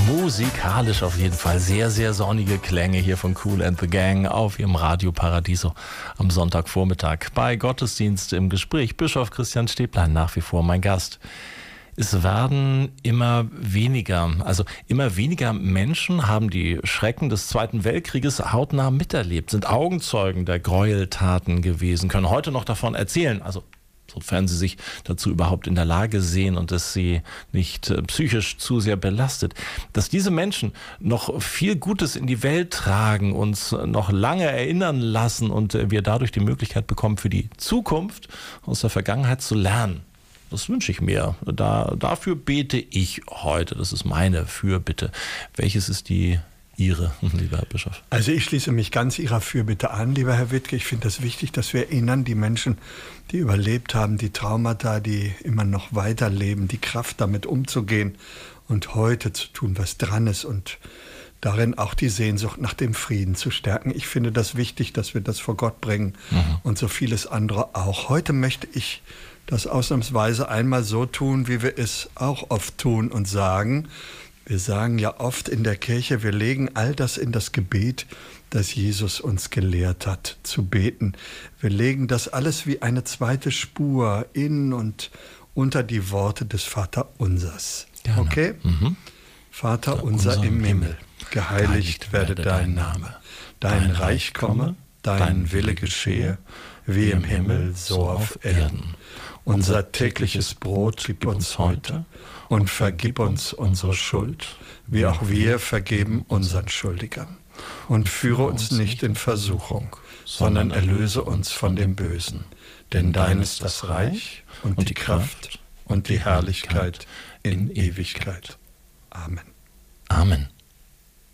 Musikalisch auf jeden Fall sehr, sehr sonnige Klänge hier von Kool and the Gang auf ihrem Radio Paradiso am Sonntagvormittag. Bei Gottesdienst im Gespräch Bischof Christian Stäblein nach wie vor mein Gast. Es werden immer weniger Menschen haben die Schrecken des Zweiten Weltkrieges hautnah miterlebt, sind Augenzeugen der Gräueltaten gewesen, können heute noch davon erzählen, also sofern sie sich dazu überhaupt in der Lage sehen und es sie nicht psychisch zu sehr belastet. Dass diese Menschen noch viel Gutes in die Welt tragen, uns noch lange erinnern lassen und wir dadurch die Möglichkeit bekommen, für die Zukunft aus der Vergangenheit zu lernen. Das wünsche ich mir. Dafür bete ich heute. Das ist meine Fürbitte. Welches ist die Ihre, lieber Herr Bischof? Also ich schließe mich ganz Ihrer Fürbitte an, lieber Herr Wittke. Ich finde das wichtig, dass wir erinnern, die Menschen, die überlebt haben, die Traumata, die immer noch weiterleben, die Kraft damit umzugehen und heute zu tun, was dran ist und darin auch die Sehnsucht nach dem Frieden zu stärken. Ich finde das wichtig, dass wir das vor Gott bringen und so vieles andere auch. Heute möchte ich das ausnahmsweise einmal so tun, wie wir es auch oft tun und sagen. Wir sagen ja oft in der Kirche, wir legen all das in das Gebet, das Jesus uns gelehrt hat, zu beten. Wir legen das alles wie eine zweite Spur in und unter die Worte des Vaterunsers. Gerne. Okay? Vater unser im Himmel, geheiligt werde dein Name. Dein Reich komme, dein Wille geschehe, wie im Himmel, so auf Erden. Unser tägliches Brot gib uns heute und vergib uns unsere Schuld, wie auch wir vergeben unseren Schuldigern. Und führe uns nicht in Versuchung, sondern erlöse uns von dem Bösen. Denn dein ist das Reich und die Kraft und die Herrlichkeit in Ewigkeit. Amen. Amen.